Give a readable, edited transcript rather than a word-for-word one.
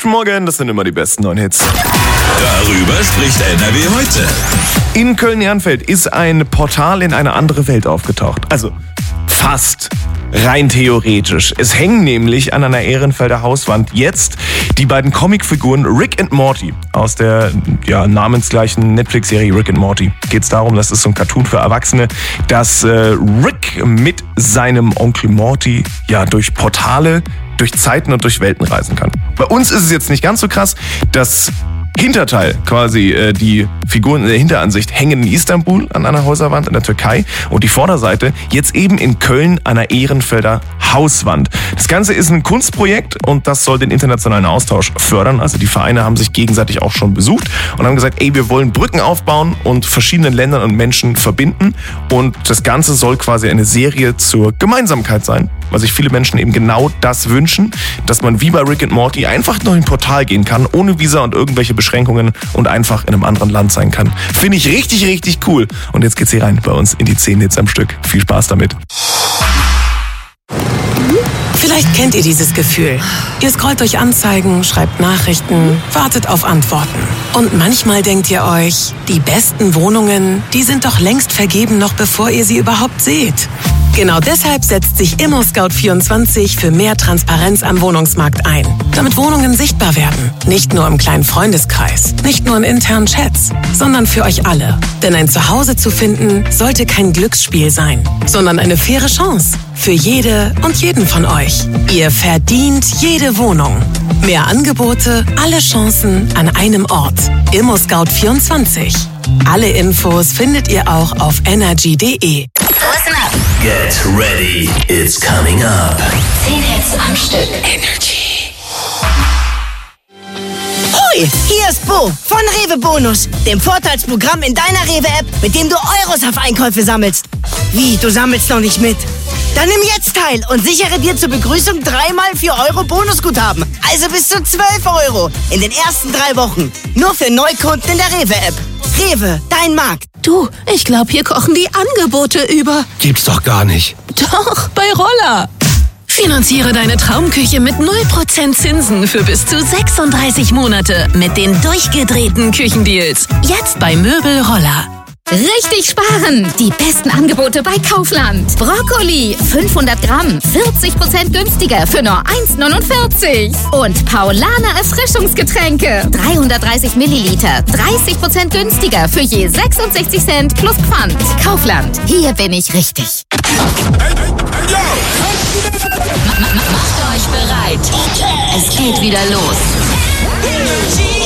Guten Morgen, das sind immer die besten neuen Hits. Darüber spricht NRW heute. In Köln-Ehrenfeld ist ein Portal in eine andere Welt aufgetaucht. Also fast. Rein theoretisch. Es hängen nämlich an einer Ehrenfelder Hauswand jetzt die beiden Comicfiguren Rick and Morty aus der namensgleichen Netflix-Serie Rick and Morty. Geht es darum, das ist so ein Cartoon für Erwachsene, dass Rick mit seinem Onkel Morty durch Portale, durch Zeiten und durch Welten reisen kann. Bei uns ist es jetzt nicht ganz so krass. Das Hinterteil, quasi die Figuren in der Hinteransicht, hängen in Istanbul an einer Häuserwand in der Türkei und die Vorderseite jetzt eben in Köln an einer Ehrenfelder Hauswand. Das Ganze ist ein Kunstprojekt und das soll den internationalen Austausch fördern. Also die Vereine haben sich gegenseitig auch schon besucht und haben gesagt, wir wollen Brücken aufbauen und verschiedenen Ländern und Menschen verbinden. Und das Ganze soll quasi eine Serie zur Gemeinsamkeit sein, weil sich viele Menschen eben genau das wünschen, dass man wie bei Rick and Morty einfach durch ein Portal gehen kann, ohne Visa und irgendwelche Beschränkungen und einfach in einem anderen Land sein kann. Finde ich richtig, richtig cool. Und jetzt geht's hier rein bei uns in die 10 Hits am Stück. Viel Spaß damit. Vielleicht kennt ihr dieses Gefühl. Ihr scrollt durch Anzeigen, schreibt Nachrichten, wartet auf Antworten. Und manchmal denkt ihr euch, die besten Wohnungen, die sind doch längst vergeben, noch bevor ihr sie überhaupt seht. Genau deshalb setzt sich ImmoScout24 für mehr Transparenz am Wohnungsmarkt ein. Damit Wohnungen sichtbar werden. Nicht nur im kleinen Freundeskreis, nicht nur in internen Chats, sondern für euch alle. Denn ein Zuhause zu finden, sollte kein Glücksspiel sein, sondern eine faire Chance. Für jede und jeden von euch. Ihr verdient jede Wohnung. Mehr Angebote, alle Chancen an einem Ort. ImmoScout24. Alle Infos findet ihr auch auf energy.de. Listen up. Get ready, it's coming up. 10 Hits am Stück. Energy. Hoi, hier ist Bo von Rewe Bonus, dem Vorteilsprogramm in deiner Rewe-App, mit dem du Euros auf Einkäufe sammelst. Wie, du sammelst noch nicht mit? Dann nimm jetzt teil und sichere dir zur Begrüßung 3x 4 Euro Bonusguthaben. Also bis zu 12 Euro in den ersten 3 Wochen. Nur für Neukunden in der Rewe-App. Rewe, dein Markt. Du, ich glaube, hier kochen die Angebote über. Gibt's doch gar nicht. Doch, bei Roller. Finanziere deine Traumküche mit 0% Zinsen für bis zu 36 Monate mit den durchgedrehten Küchendeals. Jetzt bei Möbel Roller. Richtig sparen! Die besten Angebote bei Kaufland. Brokkoli, 500 Gramm, 40% günstiger für nur 1,49. Und Paulaner Erfrischungsgetränke, 330 Milliliter, 30% günstiger für je 66 Cent plus Pfand. Kaufland, hier bin ich richtig. Macht euch bereit. Es geht wieder los.